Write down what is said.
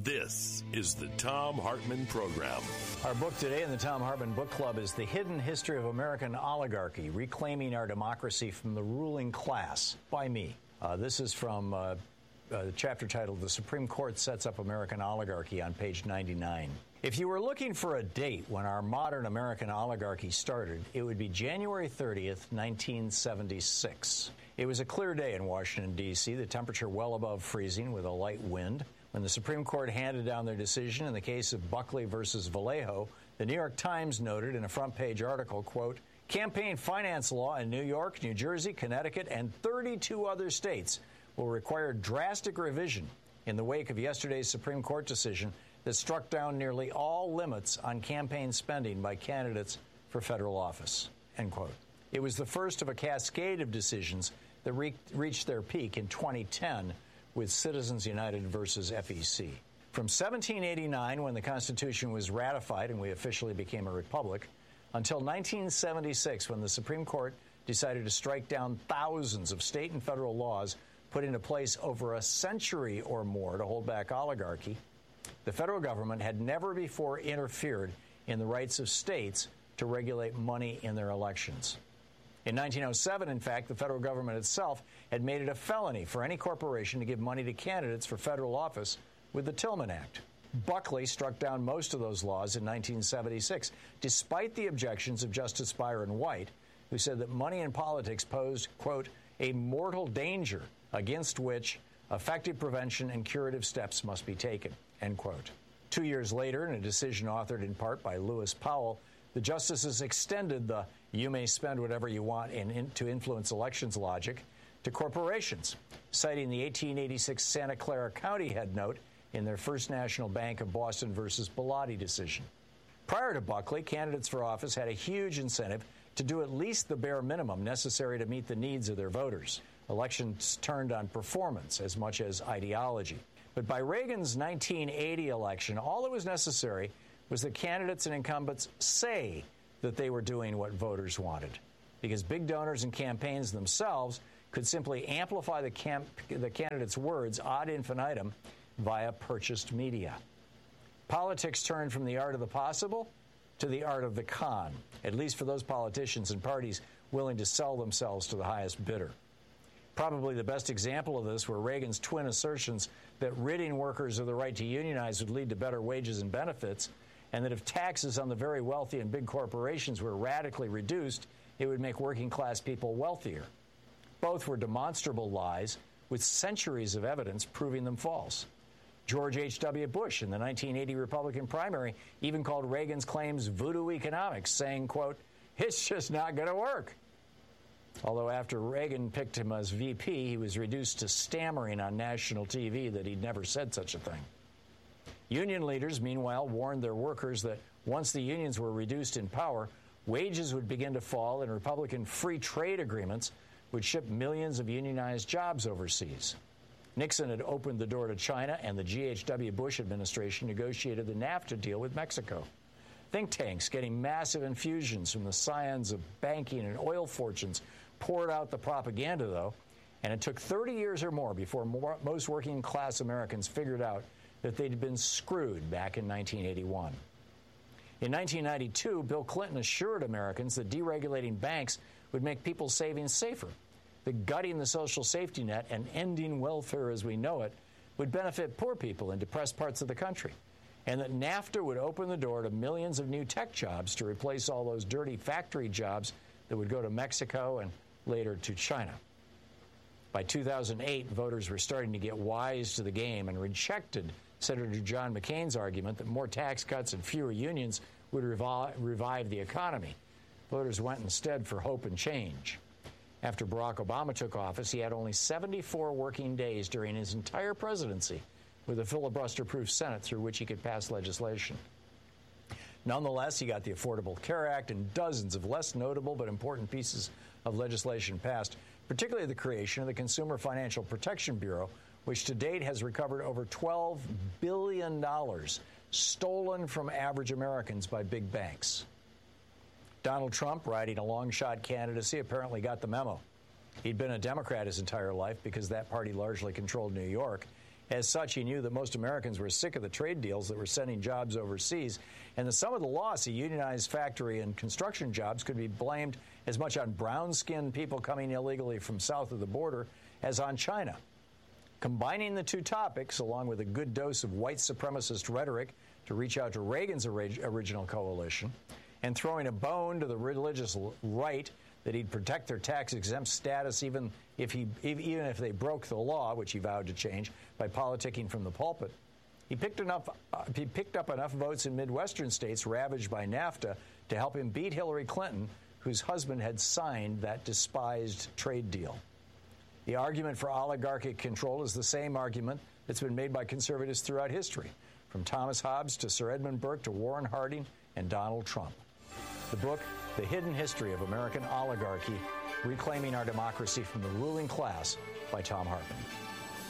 This is the Thom Hartmann Program. Our book today in the Thom Hartmann Book Club is The Hidden History of American Oligarchy, Reclaiming Our Democracy from the Ruling Class, by me. This is from a chapter titled The Supreme Court Sets Up American Oligarchy on page 99. If you were looking for a date when our modern American oligarchy started, it would be January 30th, 1976. It was a clear day in Washington, D.C., the temperature well above freezing with a light wind. When the Supreme Court handed down their decision in the case of Buckley versus Vallejo, the New York Times noted in a front-page article, quote, campaign finance law in New York, New Jersey, Connecticut, and 32 other states will require drastic revision in the wake of yesterday's Supreme Court decision that struck down nearly all limits on campaign spending by candidates for federal office, end quote. It was the first of a cascade of decisions that reached their peak in 2010 with Citizens United versus FEC. From 1789, when the Constitution was ratified and we officially became a republic, until 1976, when the Supreme Court decided to strike down thousands of state and federal laws put into place over a century or more to hold back oligarchy, the federal government had never before interfered in the rights of states to regulate money in their elections. In 1907, in fact, the federal government itself had made it a felony for any corporation to give money to candidates for federal office with the Tillman Act. Buckley struck down most of those laws in 1976, despite the objections of Justice Byron White, who said that money in politics posed, quote, a mortal danger against which effective prevention and curative steps must be taken, end quote. 2 years later, in a decision authored in part by Lewis Powell, the justices extended the you may spend whatever you want to influence elections logic to corporations, citing the 1886 Santa Clara County head note in their First National Bank of Boston versus Bellotti decision. Prior to Buckley, candidates for office had a huge incentive to do at least the bare minimum necessary to meet the needs of their voters. Elections turned on performance as much as ideology. But by Reagan's 1980 election, all that was necessary was that candidates and incumbents say that they were doing what voters wanted, because big donors and campaigns themselves could simply amplify the candidate's words ad infinitum via purchased media. Politics turned from the art of the possible to the art of the con, at least for those politicians and parties willing to sell themselves to the highest bidder. Probably the best example of this were Reagan's twin assertions that ridding workers of the right to unionize would lead to better wages and benefits, and that if taxes on the very wealthy and big corporations were radically reduced, it would make working-class people wealthier. Both were demonstrable lies, with centuries of evidence proving them false. George H.W. Bush in the 1980 Republican primary even called Reagan's claims voodoo economics, saying, quote, it's just not going to work. Although after Reagan picked him as VP, he was reduced to stammering on national TV that he'd never said such a thing. Union leaders, meanwhile, warned their workers that once the unions were reduced in power, wages would begin to fall and Republican free trade agreements would ship millions of unionized jobs overseas. Nixon had opened the door to China, and the G.H.W. Bush administration negotiated the NAFTA deal with Mexico. Think tanks getting massive infusions from the scions of banking and oil fortunes poured out the propaganda, though, and it took 30 years or more before most working-class Americans figured out that they'd been screwed back in 1981. In 1992, Bill Clinton assured Americans that deregulating banks would make people's savings safer, that gutting the social safety net and ending welfare as we know it would benefit poor people in depressed parts of the country, and that NAFTA would open the door to millions of new tech jobs to replace all those dirty factory jobs that would go to Mexico and later to China. By 2008, voters were starting to get wise to the game and rejected Senator John McCain's argument that more tax cuts and fewer unions would revive the economy. Voters went instead for hope and change. After Barack Obama took office, he had only 74 working days during his entire presidency with a filibuster-proof Senate through which he could pass legislation. Nonetheless, he got the Affordable Care Act and dozens of less notable but important pieces of legislation passed, particularly the creation of the Consumer Financial Protection Bureau, which to date has recovered over $12 billion stolen from average Americans by big banks. Donald Trump, riding a long-shot candidacy, apparently got the memo. He'd been a Democrat his entire life because that party largely controlled New York, As such, he knew that most Americans were sick of the trade deals that were sending jobs overseas, and that some of the loss of unionized factory and construction jobs could be blamed as much on brown-skinned people coming illegally from south of the border as on China. Combining the two topics, along with a good dose of white supremacist rhetoric to reach out to Reagan's original coalition, and throwing a bone to the religious right that he'd protect their tax-exempt status even if they broke the law, which he vowed to change, by politicking from the pulpit. He picked up enough votes in Midwestern states ravaged by NAFTA to help him beat Hillary Clinton, whose husband had signed that despised trade deal. The argument for oligarchic control is the same argument that's been made by conservatives throughout history, from Thomas Hobbes to Sir Edmund Burke to Warren Harding and Donald Trump. The book, The Hidden History of American Oligarchy, Reclaiming Our Democracy from the Ruling Class, by Thom Hartmann.